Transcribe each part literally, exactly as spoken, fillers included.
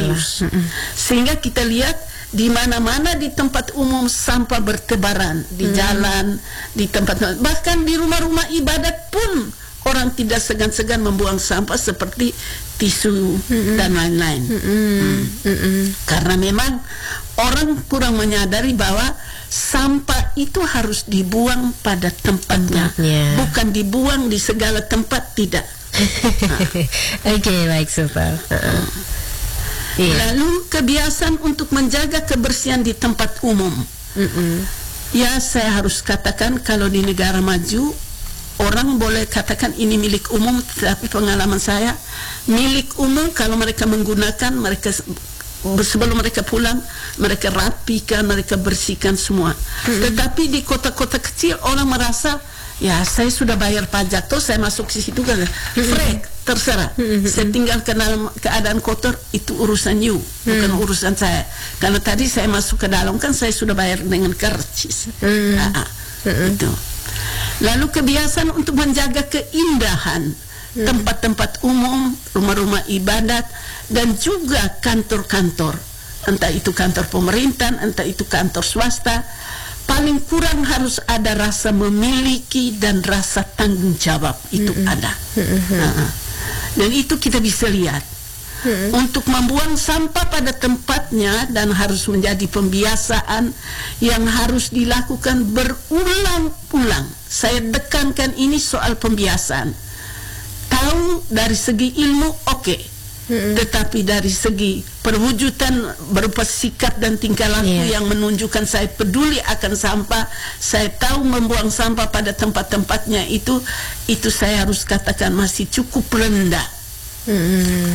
serius. Mm-mm. Sehingga kita lihat di mana-mana di tempat umum sampah bertebaran, di mm. jalan, di tempat, bahkan di rumah-rumah ibadat pun orang tidak segan-segan membuang sampah seperti tisu mm-mm. dan lain-lain. Mm-mm. Mm. Mm-mm. Karena memang orang kurang menyadari bahwa sampah itu harus dibuang pada tempatnya, tempatnya. Bukan dibuang di segala tempat, tidak. Oke, okay, baik, super. Uh-uh. Yeah. Lalu kebiasaan untuk menjaga kebersihan di tempat umum. Mm-mm. Ya, saya harus katakan kalau di negara maju orang boleh katakan ini milik umum, tapi pengalaman saya milik umum kalau mereka menggunakan, mereka sebelum mereka pulang mereka rapikan, mereka bersihkan semua. Mm-hmm. Tetapi di kota-kota kecil orang merasa ya saya sudah bayar pajak tuh, saya masuk ke situ kan frek, terserah. Mm-hmm. Saya tinggalkan dalam keadaan kotor, itu urusan you, mm-hmm. bukan urusan saya. Karena tadi saya masuk ke dalam kan saya sudah bayar dengan karcis. Mm-hmm. Nah, mm-hmm. itu. Lalu kebiasaan untuk menjaga keindahan hmm. tempat-tempat umum, rumah-rumah ibadat, dan juga kantor-kantor, entah itu kantor pemerintahan, entah itu kantor swasta, paling kurang harus ada rasa memiliki dan rasa tanggung jawab, itu hmm. ada. Hmm. Nah, dan itu kita bisa lihat. Hmm. Untuk membuang sampah pada tempatnya dan harus menjadi pembiasaan yang harus dilakukan berulang-ulang. Saya tekankan ini soal pembiasaan. Tahu dari segi ilmu oke, okay. hmm. tetapi dari segi perwujudan berupa sikap dan tingkah laku yeah. yang menunjukkan saya peduli akan sampah, saya tahu membuang sampah pada tempat-tempatnya, itu itu saya harus katakan masih cukup rendah. Hmm.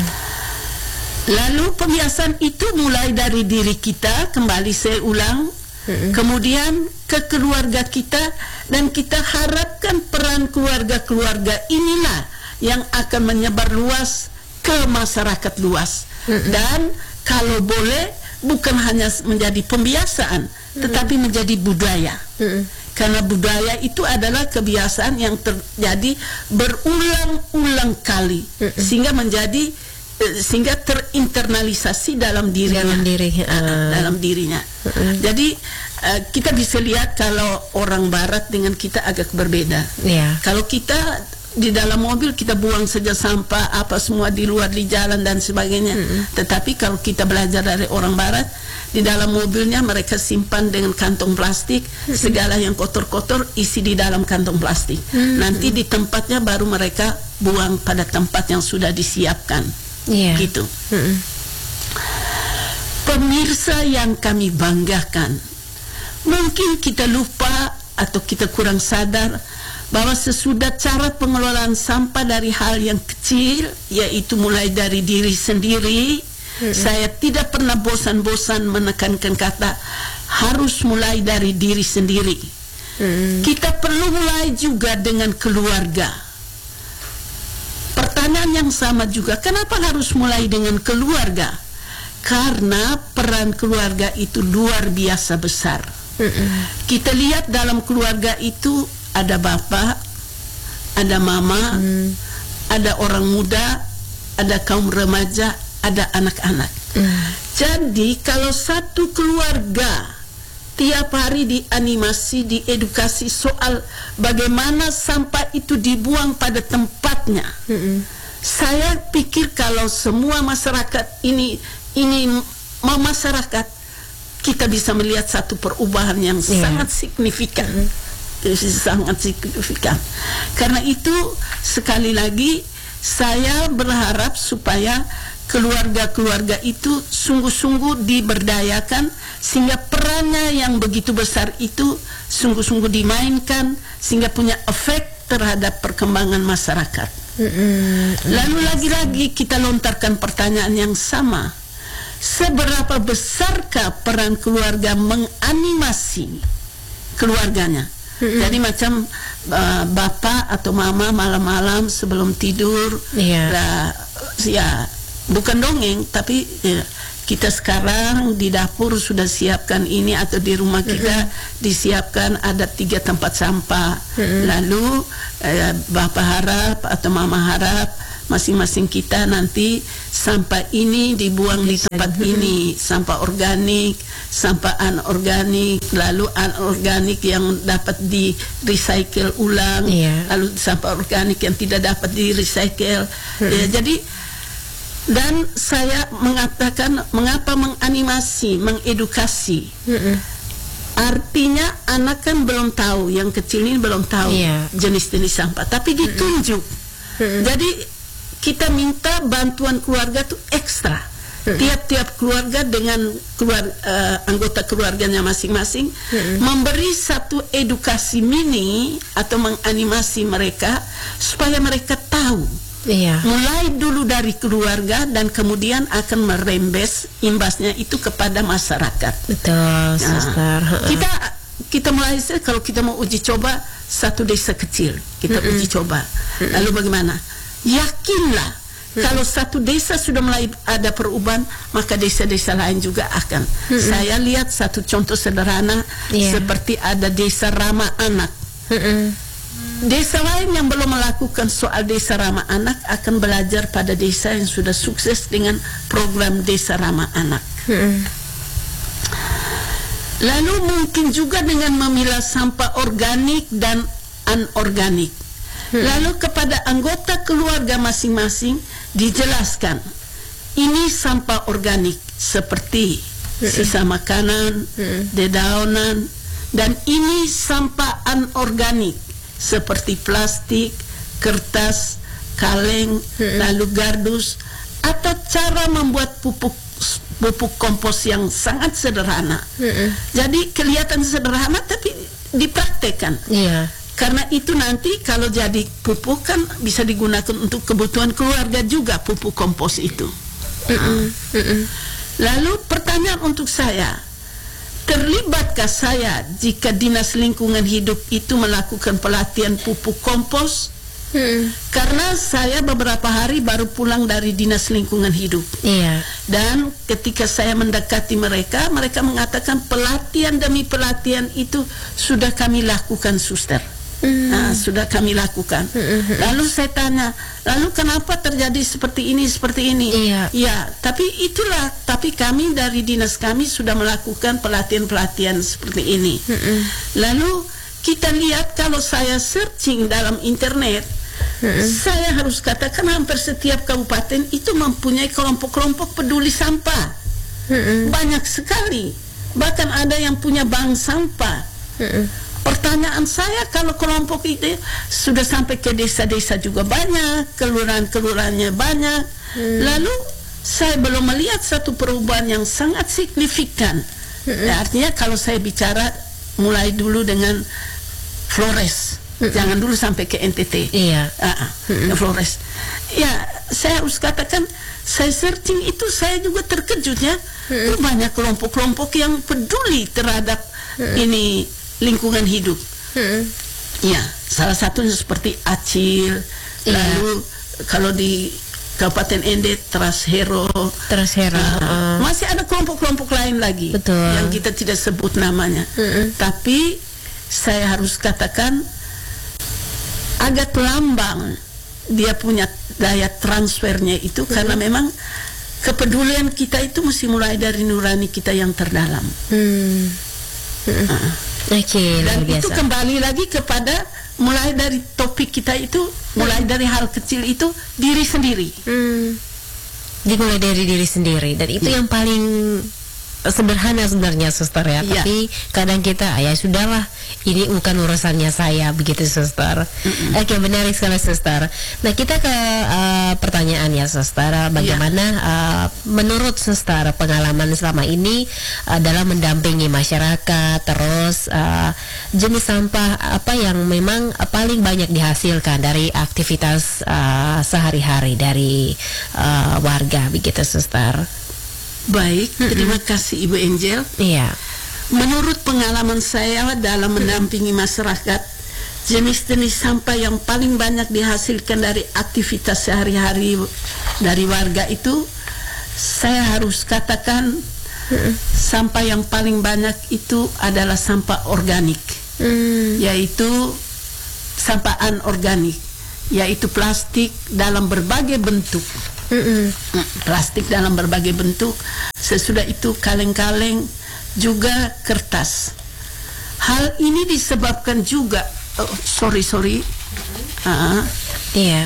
Lalu pembiasaan itu mulai dari diri kita, kembali saya ulang, mm-hmm. kemudian ke keluarga kita, dan kita harapkan peran keluarga-keluarga inilah yang akan menyebar luas ke masyarakat luas. Mm-hmm. Dan kalau boleh bukan hanya menjadi pembiasaan, mm-hmm. tetapi menjadi budaya. Mm-hmm. Karena budaya itu adalah kebiasaan yang terjadi berulang-ulang kali, mm-hmm. sehingga menjadi sehingga terinternalisasi dalam dirinya, dalam diri, uh. dalam dirinya. Uh. Jadi uh, kita bisa lihat kalau orang Barat dengan kita agak berbeda. Yeah. Kalau kita di dalam mobil kita buang saja sampah apa semua di luar di jalan dan sebagainya. Uh. Tetapi kalau kita belajar dari orang Barat, di dalam mobilnya mereka simpan dengan kantong plastik, uh. segala yang kotor-kotor isi di dalam kantong plastik. Uh. Nanti di tempatnya baru mereka buang pada tempat yang sudah disiapkan. Yeah. Gitu. Mm-mm. Pemirsa yang kami banggakan, mungkin kita lupa atau kita kurang sadar bahwa sesudah cara pengelolaan sampah dari hal yang kecil, yaitu mulai dari diri sendiri, mm-mm. saya tidak pernah bosan-bosan menekankan kata harus mulai dari diri sendiri. Mm-mm. Kita perlu mulai juga dengan keluarga. Pertanyaan yang sama juga, kenapa harus mulai dengan keluarga? Karena peran keluarga itu luar biasa besar. Mm-mm. Kita lihat dalam keluarga itu ada bapak, ada mama, mm. ada orang muda, ada kaum remaja, ada anak-anak. Mm. Jadi kalau satu keluarga tiap hari dianimasi, diedukasi soal bagaimana sampah itu dibuang pada tempatnya. Mm-hmm. Saya pikir kalau semua masyarakat ini ini masyarakat kita bisa melihat satu perubahan yang yeah. sangat signifikan. Mm-hmm. Sangat signifikan. Karena itu sekali lagi saya berharap supaya keluarga-keluarga itu sungguh-sungguh diberdayakan sehingga perannya yang begitu besar itu sungguh-sungguh dimainkan sehingga punya efek terhadap perkembangan masyarakat. Mm-hmm. Lalu lagi-lagi kita lontarkan pertanyaan yang sama. Seberapa besarkah peran keluarga menganimasi keluarganya? Mm-hmm. Jadi macam uh, bapak atau mama malam-malam sebelum tidur, yeah. uh, ya bukan dongeng, tapi ya, kita sekarang di dapur sudah siapkan ini atau di rumah kita mm-hmm. disiapkan ada tiga tempat sampah. Mm-hmm. Lalu eh, bapak harap atau mama harap masing-masing kita nanti sampah ini dibuang di tempat ini, sampah organik, sampah anorganik, lalu anorganik yang dapat di recycle ulang, yeah. lalu sampah organik yang tidak dapat di recycle. Hmm. Ya, jadi dan saya mengatakan mengapa menganimasi, mengedukasi. Hmm. Artinya anak kan belum tahu, yang kecil ini belum tahu yeah. jenis-jenis sampah, tapi ditunjuk. Mm-hmm. Jadi kita minta bantuan keluarga tuh ekstra. Mm-hmm. Tiap-tiap keluarga dengan keluar, uh, anggota keluarganya masing-masing mm-hmm. memberi satu edukasi mini atau menganimasi mereka supaya mereka tahu. Iya. Mulai dulu dari keluarga dan kemudian akan merembes imbasnya itu kepada masyarakat. Betul, Suster. Nah, kita kita mulai kalau kita mau uji coba satu desa kecil, kita mm-mm. uji coba. Mm-mm. Lalu bagaimana? Yakinlah mm-mm. kalau satu desa sudah mulai ada perubahan, maka desa-desa lain juga akan. Mm-mm. Saya lihat satu contoh sederhana yeah. seperti ada desa ramah anak. Mm-mm. Desa lain yang belum melakukan soal desa ramah anak akan belajar pada desa yang sudah sukses dengan program desa ramah anak. Hmm. Lalu mungkin juga dengan memilah sampah organik dan anorganik. Hmm. Lalu kepada anggota keluarga masing-masing dijelaskan, ini sampah organik seperti hmm. sisa makanan, hmm. dedaunan, dan ini sampah anorganik seperti plastik, kertas, kaleng, hmm. lalu gardus, atau cara membuat pupuk pupuk kompos yang sangat sederhana. Hmm. Jadi kelihatan sederhana tapi dipraktekkan. Yeah. Karena itu nanti kalau jadi pupuk kan bisa digunakan untuk kebutuhan keluarga juga pupuk kompos itu. Hmm. Hmm. Lalu pertanyaan untuk saya, terlibatkah saya jika Dinas Lingkungan Hidup itu melakukan pelatihan pupuk kompos? Hmm. Karena saya beberapa hari baru pulang dari Dinas Lingkungan Hidup. Iya. Dan ketika saya mendekati mereka, mereka mengatakan pelatihan demi pelatihan itu sudah kami lakukan, Suster. Hmm. Nah, sudah kami lakukan. Hmm. Lalu saya tanya, lalu kenapa terjadi seperti ini, seperti ini? Iya. Ya, tapi itulah. Tapi kami dari dinas kami sudah melakukan pelatihan-pelatihan seperti ini. Hmm. Lalu kita lihat kalau saya searching dalam internet, hmm. saya harus katakan hampir setiap kabupaten itu mempunyai kelompok-kelompok peduli sampah. Hmm. Banyak sekali. Bahkan ada yang punya bank sampah. Hmm. Pertanyaan saya, kalau kelompok itu sudah sampai ke desa-desa juga banyak, kelurahan-kelurahannya banyak, hmm. lalu saya belum melihat satu perubahan yang sangat signifikan. Hmm. Ya, artinya kalau saya bicara mulai dulu dengan Flores, hmm. jangan dulu sampai ke N T T. Iya. Uh-uh, hmm. Flores. Ya, saya harus katakan, saya searching itu saya juga terkejut ya, hmm. banyak kelompok-kelompok yang peduli terhadap hmm. ini lingkungan hidup. Hmm. Ya, salah satunya seperti Acil, yeah. lalu kalau di Kabupaten Ende Trashero, Trashero. Uh, uh. Masih ada kelompok-kelompok lain lagi. Betul. Yang kita tidak sebut namanya. Hmm. Tapi saya harus katakan agak lambang dia punya daya transfernya itu, hmm. karena memang kepedulian kita itu mesti mulai dari nurani kita yang terdalam. Hmm. Hmm. Uh. Okay, dan itu biasa. Kembali lagi kepada mulai dari topik kita itu, mulai dari hal kecil itu diri sendiri. Hmm. Dimulai dari diri sendiri, dan itu ya. Yang paling sederhana sebenarnya, Suster ya. Ya. Tapi kadang kita, ya sudahlah, ini bukan urusannya saya, begitu, Suster. Mm-mm. Oke, menarik sekali, Suster. Nah, kita ke uh, pertanyaan ya, Suster. Bagaimana ya. uh, menurut Suster pengalaman selama ini uh, dalam mendampingi masyarakat, terus uh, jenis sampah apa yang memang uh, paling banyak dihasilkan dari aktivitas uh, sehari-hari dari uh, warga, begitu, Suster? Baik, mm-hmm. terima kasih Ibu Angel. Iya. Menurut pengalaman saya dalam mendampingi masyarakat, jenis-jenis sampah yang paling banyak dihasilkan dari aktivitas sehari-hari dari warga itu, saya harus katakan mm-hmm. sampah yang paling banyak itu adalah sampah organik, mm. yaitu sampah anorganik. yaitu plastik dalam berbagai bentuk. Mm-mm. Plastik dalam berbagai bentuk, sesudah itu kaleng-kaleng, juga kertas. Hal ini disebabkan juga, oh, sorry sorry, uh, Iya.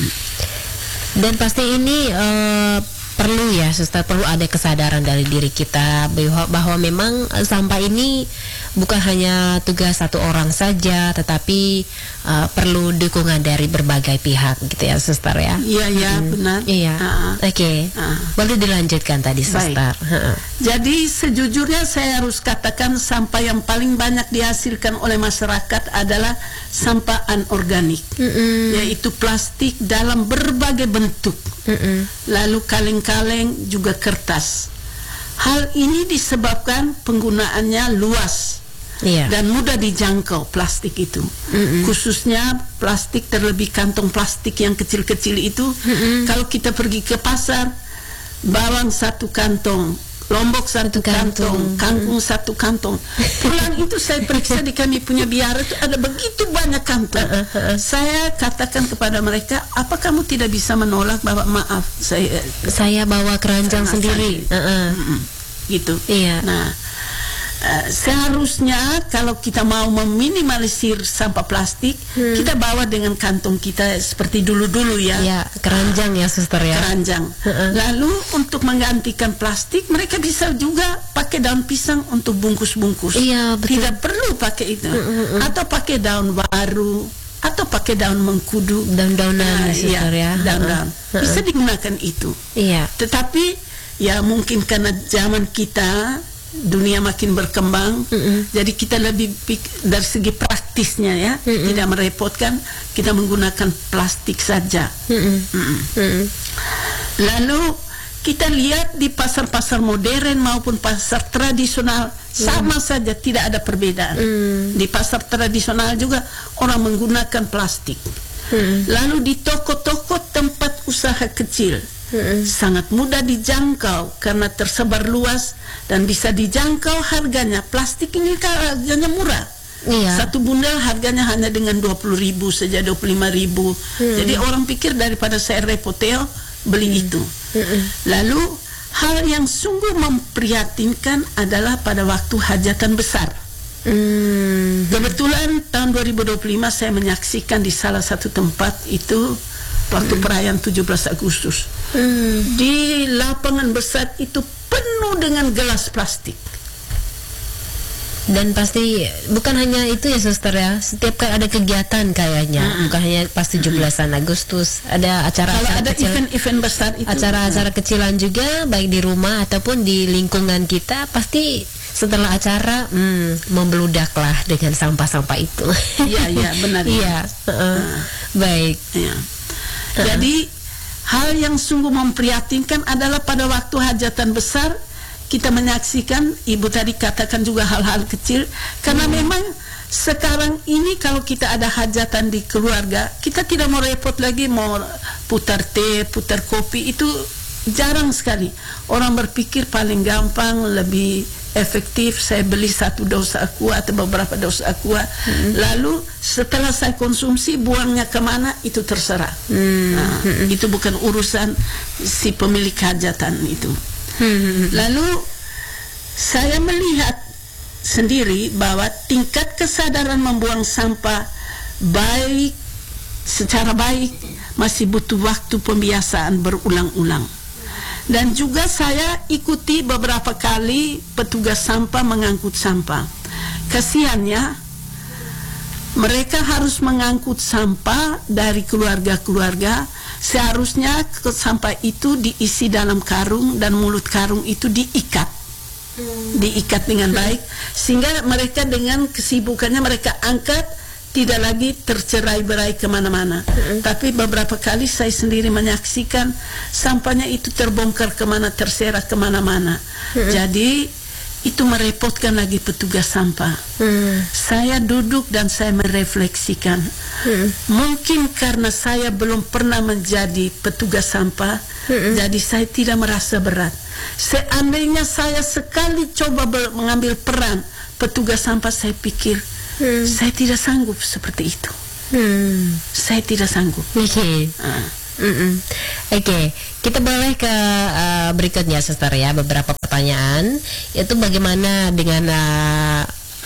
Dan pasti ini uh, perlu ya, suster, perlu ada kesadaran dari diri kita bahwa, bahwa memang uh, sampah ini bukan hanya tugas satu orang saja, tetapi uh, perlu dukungan dari berbagai pihak, gitu ya, suster ya. Iya ya, hmm. benar. Iya. Uh, Oke. Okay. Uh. Boleh dilanjutkan tadi, suster. Uh. Jadi sejujurnya saya harus katakan sampah yang paling banyak dihasilkan oleh masyarakat adalah sampah anorganik, mm-mm. yaitu plastik dalam berbagai bentuk, mm-mm. lalu kaleng-kaleng juga kertas. Hal ini disebabkan penggunaannya luas, yeah. dan mudah dijangkau plastik itu, mm-mm. khususnya plastik, terlebih kantong plastik yang kecil-kecil itu. Mm-mm. Kalau kita pergi ke pasar, bawang satu kantong, lombok satu kantong, kangkung satu kantong. Pulang itu saya periksa di kami punya biara itu ada begitu banyak kantong. Uh, uh, uh. Saya katakan kepada mereka, apa kamu tidak bisa menolak, bahwa maaf saya saya bawa keranjang sendiri. Uh, uh. Gitu. Iya. Nah, uh, seharusnya kalau kita mau meminimalisir sampah plastik, hmm. kita bawa dengan kantong kita seperti dulu-dulu ya. Ya, keranjang ya, suster ya. Keranjang. Uh-uh. Lalu untuk menggantikan plastik, mereka bisa juga pakai daun pisang untuk bungkus-bungkus. Iya, betul. Tidak perlu pakai itu. Uh-uh. Atau pakai daun baru, atau pakai daun mengkudu, daun-daunan, uh, suster ya. Daun-daun. Uh-uh. Bisa digunakan itu. Iya. Tetapi ya mungkin karena zaman kita, dunia makin berkembang, mm-mm. jadi kita lebih dari segi praktisnya ya, mm-mm. tidak merepotkan, kita menggunakan plastik saja. Mm-mm. Mm-mm. Mm-mm. Lalu kita lihat di pasar-pasar modern maupun pasar tradisional, mm. sama saja, tidak ada perbedaan. Mm. Di pasar tradisional juga orang menggunakan plastik. Mm. Lalu di toko-toko tempat usaha kecil, Mm-hmm. sangat mudah dijangkau karena tersebar luas dan bisa dijangkau harganya. Plastik ini harganya murah. Iya. Satu bundel harganya hanya dengan dua puluh ribu saja, dua puluh lima ribu. Mm-hmm. Jadi orang pikir daripada saya repoteo beli mm-hmm. itu. Mm-hmm. Lalu hal yang sungguh memprihatinkan adalah pada waktu hajatan besar. Mm-hmm. Kebetulan tahun dua ribu dua puluh lima saya menyaksikan di salah satu tempat itu waktu hmm. perayaan tujuh belas Agustus. Hmm. Di lapangan besar itu penuh dengan gelas plastik. Dan pasti bukan hanya itu ya, suster ya. Setiap kali ada kegiatan kayaknya, hmm. bukan hanya pas tujuh belasan Agustus, ada acara-acara ada kecil, event-event besar itu. Acara-acara hmm. kecilan juga, baik di rumah ataupun di lingkungan kita, pasti setelah acara hmm, membludaklah dengan sampah-sampah itu. Iya, iya, benar. Iya. Uh, uh. Baik. Iya. Jadi hal yang sungguh memprihatinkan adalah pada waktu hajatan besar kita menyaksikan, ibu tadi katakan juga hal-hal kecil, karena hmm. memang sekarang ini kalau kita ada hajatan di keluarga, kita tidak mau repot lagi mau putar teh, putar kopi, itu jarang sekali. Orang berpikir paling gampang, lebih efektif, saya beli satu dos aqua atau beberapa dos aqua, hmm. lalu setelah saya konsumsi buangnya kemana itu terserah. hmm. Nah, hmm. itu bukan urusan si pemilik hajatan itu. hmm. Lalu saya melihat sendiri bahwa tingkat kesadaran membuang sampah baik secara baik masih butuh waktu pembiasaan berulang-ulang. Dan juga saya ikuti beberapa kali petugas sampah mengangkut sampah. Kasihannya mereka harus mengangkut sampah dari keluarga-keluarga. Seharusnya sampah itu diisi dalam karung dan mulut karung itu diikat. Diikat dengan baik sehingga mereka dengan kesibukannya mereka angkat, tidak lagi tercerai-berai kemana-mana. Mm-hmm. Tapi beberapa kali saya sendiri menyaksikan sampahnya itu terbongkar kemana, terserak kemana-mana. Mm-hmm. Jadi itu merepotkan lagi petugas sampah. Mm-hmm. Saya duduk dan saya merefleksikan. Mm-hmm. Mungkin karena saya belum pernah menjadi petugas sampah, mm-hmm. jadi saya tidak merasa berat. Seandainya saya sekali coba ber- mengambil peran petugas sampah, saya pikir Hmm. saya tidak sanggup seperti itu. Hmm. Saya tidak sanggup. Oke. Okay. Uh. Oke, okay. Kita boleh ke uh, berikutnya, Suster ya, beberapa pertanyaan. Itu bagaimana dengan uh,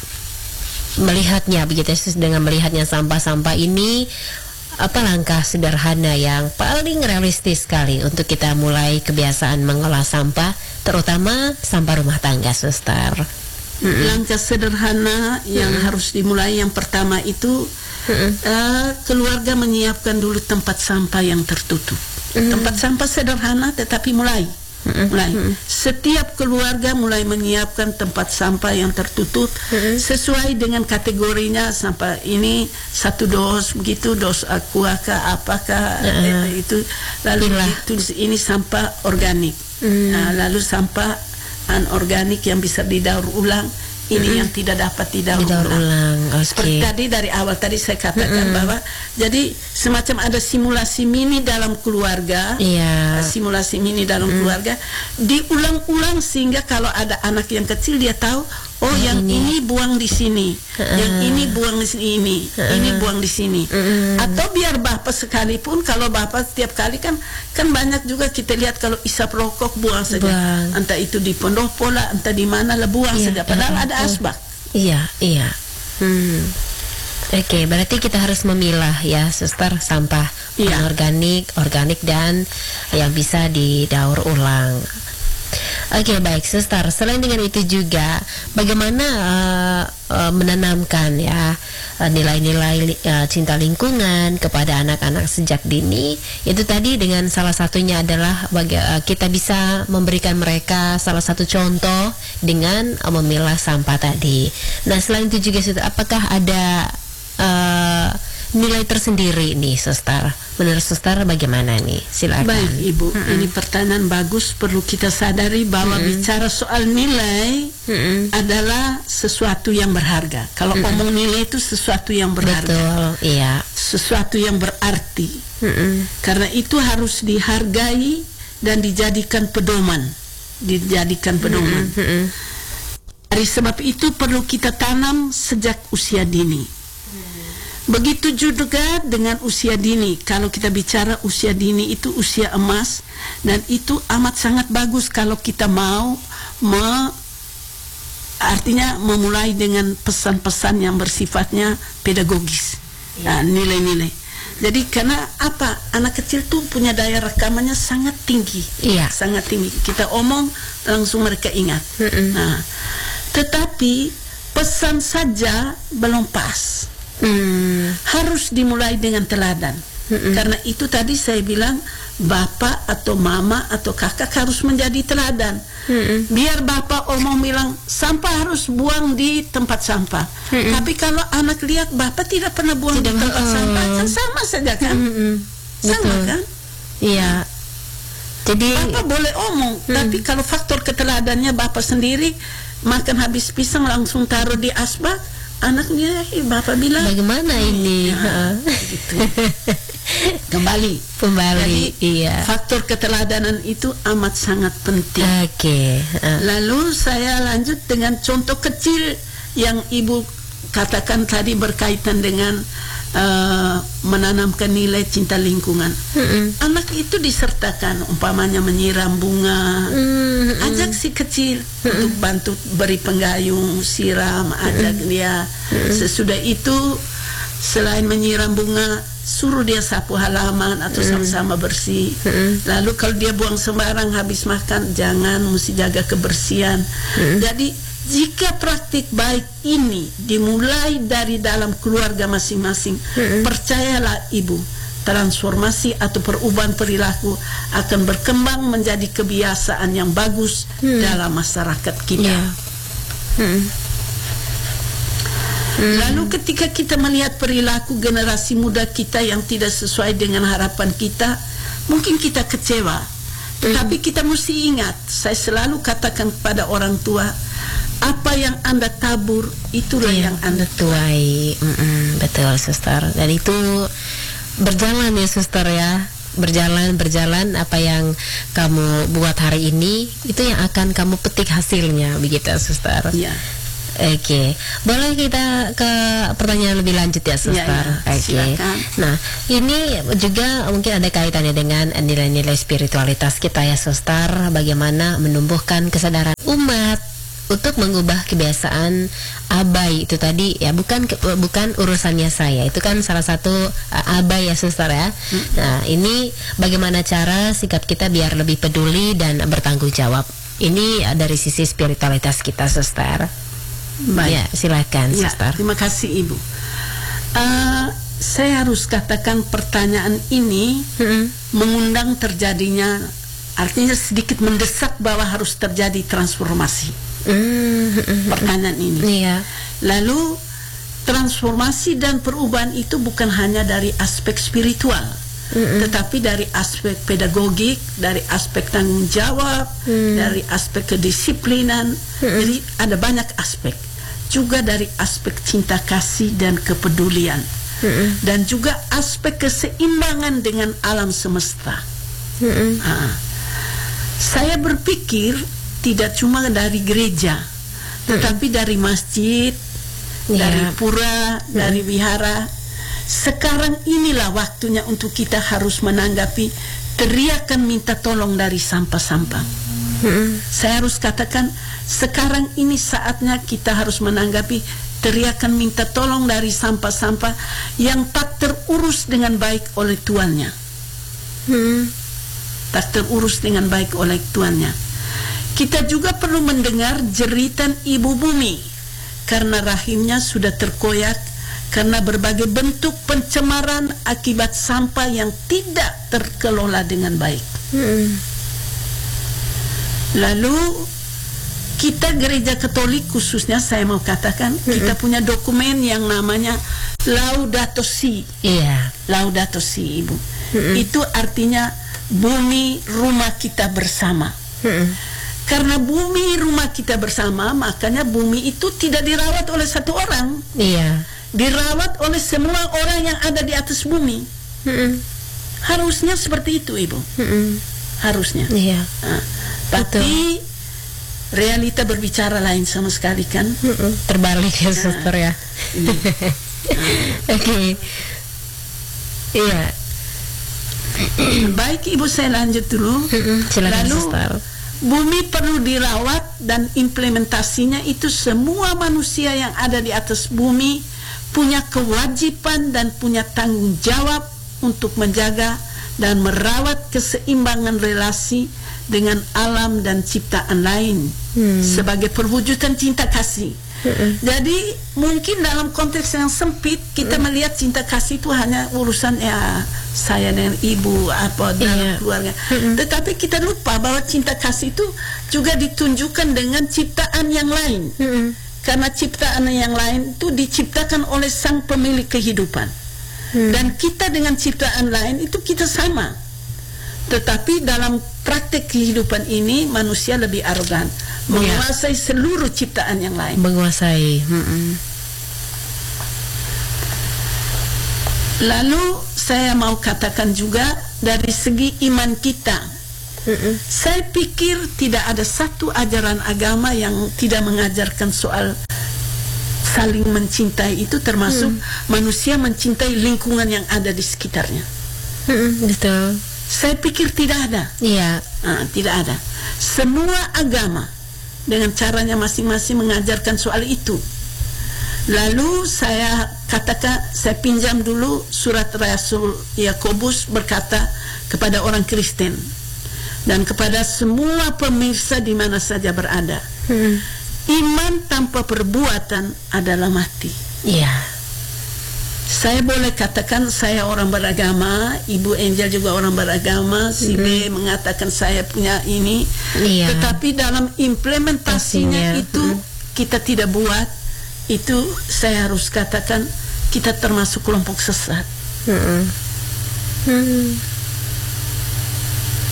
melihatnya begitu, dengan melihatnya sampah-sampah ini, apa langkah sederhana yang paling realistis sekali untuk kita mulai kebiasaan mengolah sampah, terutama sampah rumah tangga, Suster? Mm-hmm. Langkah sederhana yang mm-hmm. harus dimulai, yang pertama itu mm-hmm. uh, keluarga menyiapkan dulu tempat sampah yang tertutup. Mm-hmm. Tempat sampah sederhana tetapi mulai mm-hmm. mulai setiap keluarga mulai menyiapkan tempat sampah yang tertutup mm-hmm. sesuai dengan kategorinya. Sampah ini satu dos begitu, dos aqua apakah uh-huh. eh, itu lalu itu, ini sampah organik, mm-hmm. nah, lalu sampah anorganik yang bisa didaur ulang, ini mm-hmm. yang tidak dapat didaur, didaur ulang, ulang. Okay. Seperti tadi dari awal tadi saya katakan mm-hmm. bahwa jadi semacam ada simulasi mini dalam keluarga, yeah. simulasi mini dalam mm-hmm. keluarga diulang-ulang sehingga kalau ada anak yang kecil dia tahu, oh nah, yang ini. ini buang di sini, uh-uh. yang ini buang di sini, ini, uh-uh. ini buang di sini. Uh-uh. Atau biar bapak sekalipun, kalau bapak setiap kali kan kan banyak juga kita lihat kalau isap rokok buang saja, buang. Entah itu di pendopo lah, entah di mana lah buang iya, saja. Padahal iya, ada asbak. Iya, iya. Hmm. Oke, okay, berarti kita harus memilah ya, Suster, sampah iya. organik, organik dan yang bisa didaur ulang. Oke, okay, baik, Suster. Selain dengan itu juga, bagaimana uh, uh, menanamkan ya uh, nilai-nilai uh, cinta lingkungan kepada anak-anak sejak dini? Itu tadi dengan salah satunya adalah baga- uh, kita bisa memberikan mereka salah satu contoh dengan uh, memilah sampah tadi. Nah, selain itu juga, Suster, apakah ada uh, nilai tersendiri nih, Suster? Menurut Suster bagaimana nih? Silakan. Baik, Ibu. Mm-hmm. Ini pertanyaan bagus. Perlu kita sadari bahwa mm-hmm. bicara soal nilai mm-hmm. adalah sesuatu yang berharga. Kalau mm-hmm. omong nilai itu sesuatu yang berharga. Betul, iya. Sesuatu yang berarti. Mm-hmm. Karena itu harus dihargai dan dijadikan pedoman. Dijadikan pedoman. Mm-hmm. Dari sebab itu perlu kita tanam sejak usia dini. Begitu juga dengan usia dini. Kalau kita bicara usia dini itu usia emas, dan itu amat sangat bagus kalau kita mau me, artinya memulai dengan pesan-pesan yang bersifatnya pedagogis, nah, nilai-nilai. Jadi karena apa, anak kecil tuh punya daya rekamannya sangat tinggi, iya. sangat tinggi. Kita omong langsung mereka ingat. Mm-mm. Nah, tetapi pesan saja belum pas. Hmm. Harus dimulai dengan teladan. Hmm. Karena itu tadi saya bilang bapak atau mama atau kakak harus menjadi teladan. Hmm. Biar bapak omong bilang sampah harus buang di tempat sampah. Hmm. Tapi kalau anak lihat bapak tidak pernah buang tidak, di tempat uh, sampah, kan sama saja kan? Hmm. Sama betul. Kan? Iya. Jadi bapak boleh omong, hmm. tapi kalau faktor keteladannya bapak sendiri makan habis pisang langsung taruh di asbak, anaknya, eh, bapak bilang bagaimana ini? Ya, gitu. Kembali, kembali. Jadi, iya. faktor keteladanan itu amat sangat penting. Oke. Okay. Uh. Lalu saya lanjut dengan contoh kecil yang ibu katakan tadi berkaitan dengan uh, menanamkan nilai cinta lingkungan. Mm-mm. Anak itu disertakan, umpamanya menyiram bunga, mm-mm. ajak si kecil mm-mm. untuk bantu beri penggayung, siram, ajak mm-mm. dia. Mm-mm. Sesudah itu selain menyiram bunga, suruh dia sapu halaman atau mm. sama-sama bersih. Mm. Lalu kalau dia buang sembarang habis makan, jangan, mesti jaga kebersihan. Mm. Jadi jika praktik baik ini dimulai dari dalam keluarga masing-masing, mm. percayalah ibu, transformasi atau perubahan perilaku akan berkembang menjadi kebiasaan yang bagus mm. dalam masyarakat kita. Yeah. Mm. Hmm. Lalu ketika kita melihat perilaku generasi muda kita yang tidak sesuai dengan harapan kita, mungkin kita kecewa. Tetapi kita mesti ingat, saya selalu katakan kepada orang tua, apa yang Anda tabur, itulah yeah, yang Anda tuai. Mm-mm, betul, Suster. Dan itu berjalan ya, Suster ya. Berjalan, berjalan, apa yang kamu buat hari ini, itu yang akan kamu petik hasilnya, begitu, Suster. Iya. Oke, boleh kita ke pertanyaan lebih lanjut ya, Suster? Ya, ya, Oke. silakan. Nah, ini juga mungkin ada kaitannya dengan nilai-nilai spiritualitas kita ya, Suster. Bagaimana menumbuhkan kesadaran umat untuk mengubah kebiasaan abai itu tadi ya, bukan ke- bukan urusannya saya. Itu kan salah satu uh, abai ya, Suster ya. Hmm. Nah, ini bagaimana cara sikap kita biar lebih peduli dan bertanggung jawab. Ini uh, dari sisi spiritualitas kita, Suster. Baik. Ya, silakan, Ya, Suster. terima kasih Ibu. Uh, saya harus katakan pertanyaan ini Mm-mm. mengundang terjadinya, artinya sedikit mendesak bahwa harus terjadi transformasi. Mm-mm. Pertanyaan ini. Iya. Lalu transformasi dan perubahan itu bukan hanya dari aspek spiritual, Mm-mm. tetapi dari aspek pedagogik, dari aspek tanggung jawab, Mm. dari aspek kedisiplinan. Mm-mm. Jadi ada banyak aspek. Juga dari aspek cinta kasih dan kepedulian. Mm-mm. Dan juga aspek keseimbangan dengan alam semesta. Mm-mm. Ah. Saya berpikir tidak cuma dari gereja, tetapi dari masjid, Ya. dari pura, dari wihara. Sekarang inilah waktunya untuk kita harus menanggapi teriakan minta tolong dari sampah-sampah. Mm-mm. Saya harus katakan, sekarang ini saatnya kita harus menanggapi teriakan minta tolong dari sampah-sampah yang tak terurus dengan baik oleh tuannya. Mm-mm. Tak terurus dengan baik oleh tuannya. Kita juga perlu mendengar jeritan ibu bumi karena rahimnya sudah terkoyak karena berbagai bentuk pencemaran akibat sampah yang tidak terkelola dengan baik. Mm-mm. Lalu kita gereja Katolik khususnya, saya mau katakan, Mm-mm. kita punya dokumen yang namanya Laudato Si. Iya. Laudato Si, Ibu. Mm-mm. Itu artinya bumi rumah kita bersama. Mm-mm. Karena bumi rumah kita bersama, makanya bumi itu tidak dirawat oleh satu orang, Iya. dirawat oleh semua orang yang ada di atas bumi. Mm-mm. Harusnya seperti itu, Ibu. Mm-mm. Harusnya. Iya. Nah, tapi realita berbicara lain sama sekali kan. Mm-mm. Terbalik ya, Suster ya. Ini. Oke. Iya. Baik Ibu, saya lanjut dulu. Mm-mm. Silakan, Lalu Suster. bumi perlu dirawat dan implementasinya itu semua manusia yang ada di atas bumi punya kewajiban dan punya tanggung jawab untuk menjaga dan merawat keseimbangan relasi dengan alam dan ciptaan lain Hmm. sebagai perwujudan cinta kasih. Mm-mm. Jadi mungkin dalam konteks yang sempit kita melihat cinta kasih itu hanya urusan ya saya dengan ibu apa dalam Iya. keluarga. Mm-mm. Tetapi kita lupa bahwa cinta kasih itu juga ditunjukkan dengan ciptaan yang lain. Mm-mm. Karena ciptaan yang lain itu diciptakan oleh sang pemilik kehidupan. Hmm. Dan kita dengan ciptaan lain itu kita sama. Tetapi dalam praktek kehidupan ini manusia lebih arogan, menguasai seluruh ciptaan yang lain. Menguasai. Mm-mm. Lalu saya mau katakan juga dari segi iman kita, Mm-mm. saya pikir tidak ada satu ajaran agama yang tidak mengajarkan soal saling mencintai itu, termasuk manusia mencintai lingkungan yang ada di sekitarnya. Mm-mm. Betul. Saya pikir tidak ada. Iya. Ah, tidak ada. Semua agama dengan caranya masing-masing mengajarkan soal itu. Lalu saya katakan, saya pinjam dulu surat Rasul Yakobus berkata kepada orang Kristen dan kepada semua pemirsa di mana saja berada. Mm-mm. Iman tanpa perbuatan adalah mati. Iya. Saya boleh katakan saya orang beragama, Ibu Angel juga orang beragama, si B mengatakan saya punya ini, Iya. tetapi dalam implementasinya Pastinya. itu kita tidak buat, itu saya harus katakan kita termasuk kelompok sesat. Mm-mm. Mm.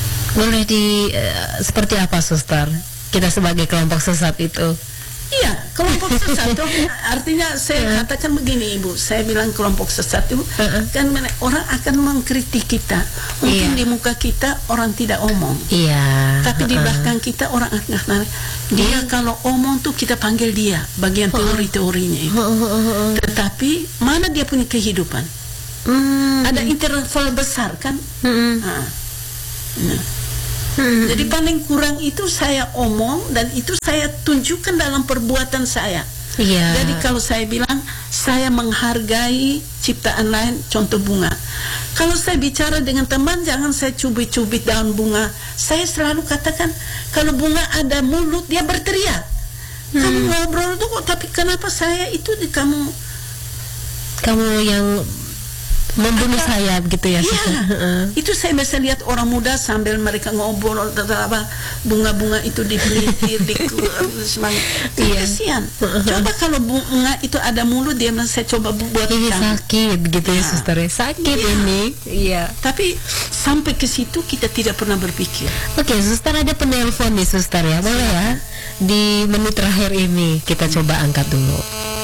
Boleh di eh, seperti apa, Suster? Kita sebagai kelompok sesat itu. Iya, kelompok sesat itu artinya saya katakan begini Ibu, saya bilang kelompok sesat itu kan orang akan mengkritik kita. Mungkin Iya. di muka kita orang tidak omong, Iya. tapi di Heeh. belakang kita orang akan dia kalau omong tuh kita panggil dia bagian teori-teorinya itu. Tetapi mana dia punya kehidupan? Hmm. Ada interval besar kan? Mm-mm. Nah, nah. Mm-mm. Jadi paling kurang itu saya omong dan itu saya tunjukkan dalam perbuatan saya. Iya. Jadi kalau saya bilang saya menghargai ciptaan lain, contoh bunga. Kalau saya bicara dengan teman jangan saya cubit-cubit daun bunga. Saya selalu katakan kalau bunga ada mulut dia berteriak. Kamu ngobrol tuh kok, tapi kenapa saya itu di kamu Kamu yang membunuh Apa? saya begitu ya? Iya, Suster? Heeh. itu saya biasa lihat orang muda sambil mereka ngobrol tentang apa bunga-bunga itu dipelitir, di semangat. Iya. Kasihan. Coba kalau bunga itu ada mulut dia bilang, saya coba bu- buat Ini cantik. sakit begitu ya, Nah. Suster ya? Sakit Iya. ini. Iya. Tapi sampai ke situ kita tidak pernah berpikir. Oke, Suster, ada penelpon nih, Suster ya. Boleh ya? Di menit terakhir ini kita coba angkat dulu.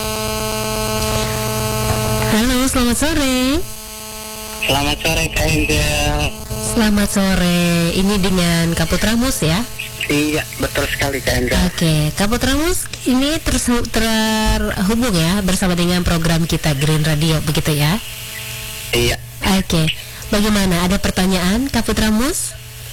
Halo, selamat sore. Selamat sore Kak Angel. Selamat sore. Ini dengan Kaputramus ya? Iya, betul sekali Kak Angel. Oke, Kaputramus ini tersu- terhubung ya bersama dengan program kita Green Radio begitu ya? Iya. Oke. Bagaimana? Ada pertanyaan Kaputramus?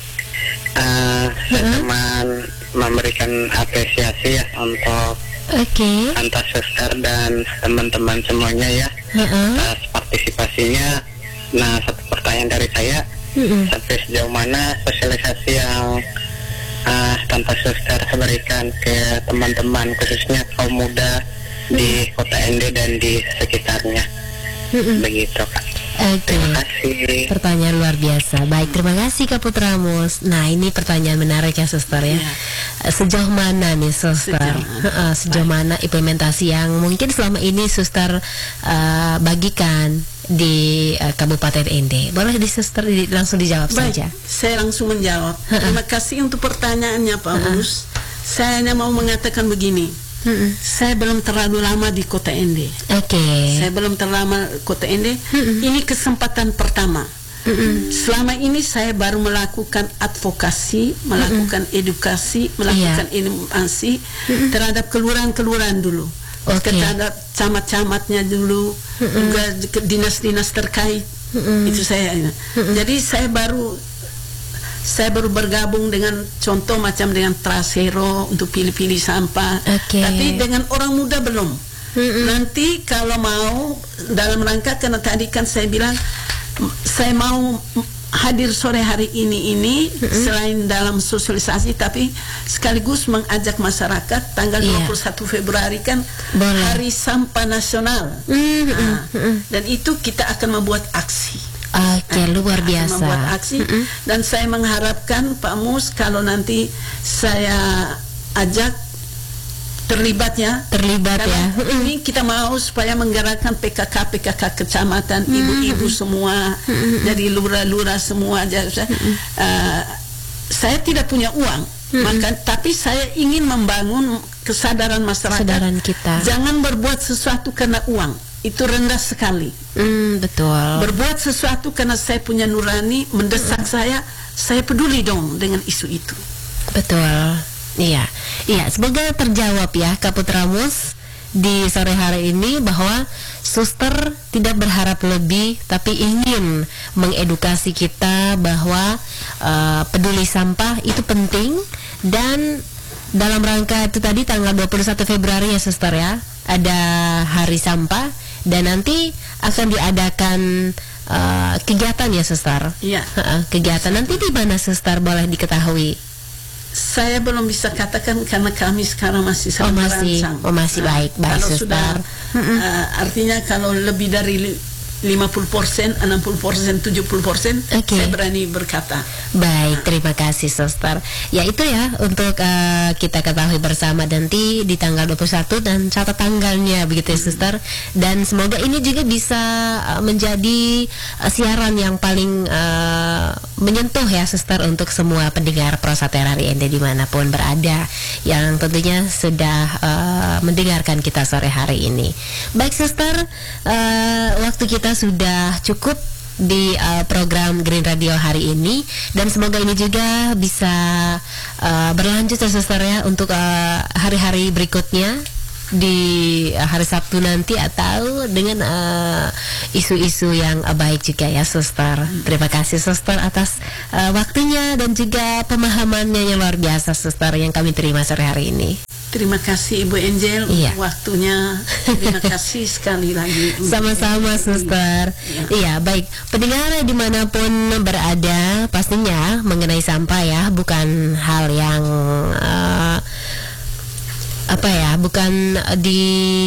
Eh, saya cuma memberikan apresiasi ya untuk Oke. Anta Suster dan teman-teman semuanya ya Heeh. atas partisipasinya. Nah, satu pertanyaan dari saya, Mm-mm. sampai sejauh mana sosialisasi yang uh, Tante Suster berikan ke teman-teman khususnya kaum muda di Kota Ende dan di sekitarnya? Mm-mm. Begitu Kak. Oke. Terima kasih. Pertanyaan luar biasa. Baik, terima kasih Kak Putramus. Nah, ini pertanyaan menarik ya, Suster ya. Ya. Sejauh mana nih, Suster? Sejauh Heeh, Sejauh mana implementasi yang mungkin selama ini Suster uh, bagikan di uh, Kabupaten Ende? Boleh di Suster di- langsung dijawab Baik, saja. saya langsung menjawab. Terima kasih untuk pertanyaannya Pak Mus. Saya hanya mau mengatakan begini. Mm-mm. Saya belum terlalu lama di Kota Ende. Oke. Saya belum terlalu lama Kota Ende. Ini kesempatan pertama. Selama ini saya baru melakukan advokasi, melakukan edukasi, melakukan inovasi terhadap kelurahan-kelurahan dulu. Oke. Terhadap camat-camatnya dulu, juga ke dinas-dinas terkait. Itu saya. Jadi saya baru saya baru bergabung dengan contoh macam dengan Trasero untuk pilih-pilih sampah. Oke. Tapi dengan orang muda belum. Nanti kalau mau dalam rangka karena tadi kan saya bilang m- saya mau m- hadir sore hari ini ini selain dalam sosialisasi tapi sekaligus mengajak masyarakat tanggal Iya. dua puluh satu Februari kan Boleh. Hari Sampah Nasional. Mm-mm. Nah, dan itu kita akan membuat aksi. Oke, luar Akan biasa. membuat aksi dan saya mengharapkan Pak Mus kalau nanti saya ajak terlibatnya Terlibat karena ya. ini kita mau supaya menggerakkan P K K P K K kecamatan ibu-ibu semua dari lurah-lurah semua jadi saya, eh, saya tidak punya uang maka tapi saya ingin membangun kesadaran masyarakat Kesadaran kita. jangan berbuat sesuatu karena uang itu rendah sekali. Hmm, betul. Berbuat sesuatu karena saya punya nurani mendesak saya, saya peduli dong dengan isu itu. Betul. Iya. Iya, semoga terjawab ya Kak Putramus di sore hari ini bahwa Suster tidak berharap lebih tapi ingin mengedukasi kita bahwa uh, peduli sampah itu penting dan dalam rangka itu tadi tanggal dua puluh satu Februari ya Suster ya, ada Hari Sampah dan nanti akan diadakan uh, kegiatan ya Suster. Iya. Heeh, kegiatan nanti di mana Suster boleh diketahui? Saya belum bisa katakan karena kami sekarang masih Oh, sama masih. merancang. Oh, masih. Baik, baik, kalau Suster. sudah, uh, artinya kalau lebih dari li- lima puluh persen, enam puluh persen, tujuh puluh persen Oke. saya berani berkata. Baik, terima kasih Suster. Ya itu ya untuk uh, kita ketahui bersama nanti di tanggal dua puluh satu dan catat tanggalnya begitu ya Suster. Dan semoga ini juga bisa uh, menjadi uh, siaran yang paling uh, menyentuh ya Suster untuk semua pendengar Prosatera Hari Ende dimanapun berada yang tentunya sudah uh, mendengarkan kita sore hari ini. Baik Suster, uh, waktu kita sudah cukup di uh, program Green Radio hari ini dan semoga ini juga bisa uh, berlanjut ya Suster ya untuk uh, hari-hari berikutnya di uh, hari Sabtu nanti atau dengan uh, isu-isu yang uh, baik juga ya Suster. Terima kasih Suster atas uh, waktunya dan juga pemahamannya yang luar biasa Suster yang kami terima sore hari ini. Terima kasih Ibu Angel Iya. untuk waktunya. Terima kasih sekali lagi. Sama-sama Suster. Iya, baik. Pendengar dimanapun berada, pastinya mengenai sampah ya bukan hal yang uh, apa ya, bukan di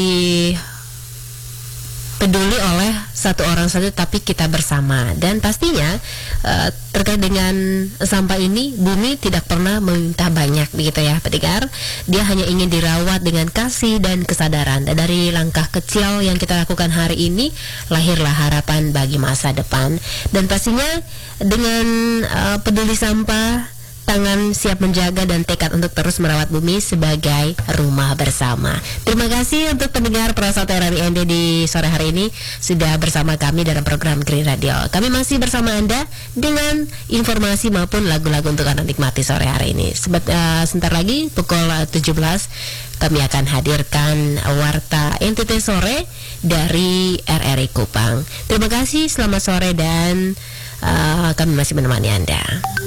peduli oleh satu orang saja, tapi kita bersama. Dan pastinya uh, terkait dengan sampah ini, bumi tidak pernah meminta banyak begitu ya pendengar. Dia hanya ingin dirawat dengan kasih dan kesadaran. Dan dari langkah kecil yang kita lakukan hari ini, lahirlah harapan bagi masa depan. Dan pastinya dengan uh, peduli sampah, tangan siap menjaga dan tekad untuk terus merawat bumi sebagai rumah bersama. Terima kasih untuk pendengar Prosatera Hari Ende di sore hari ini sudah bersama kami dalam program Green Radio. Kami masih bersama Anda dengan informasi maupun lagu-lagu untuk Anda nikmati sore hari ini. Sebe- uh, sebentar lagi pukul tujuh belas kami akan hadirkan Warta N T T Sore dari R R I Kupang. Terima kasih, selamat sore dan uh, kami masih menemani Anda.